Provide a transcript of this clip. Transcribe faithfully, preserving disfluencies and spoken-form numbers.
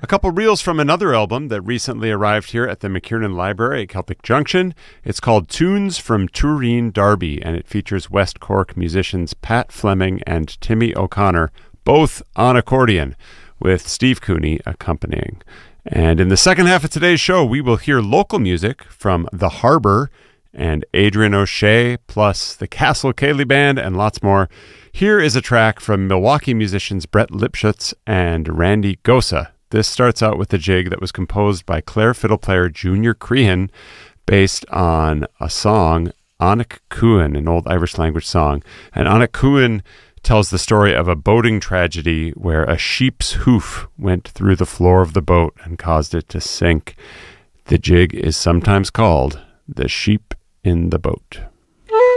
A couple reels from another album that recently arrived here at the McKiernan Library at Celtic Junction. It's called Tunes from Turin Derby, and it features West Cork musicians Pat Fleming and Timmy O'Connor, both on accordion, with Steve Cooney accompanying. And in the second half of today's show, we will hear local music from The Harbour and Adrian O'Shea, plus the Castle Cayley Band and lots more. Here is a track from Milwaukee musicians Brett Lipschutz and Randy Gosa. This starts out with a jig that was composed by Clare fiddle player Junior Crehan, based on a song, Annach Cuan, an old Irish language song. And Annach Cuan tells the story of a boating tragedy where a sheep's hoof went through the floor of the boat and caused it to sink. The jig is sometimes called The Sheep in the Boat.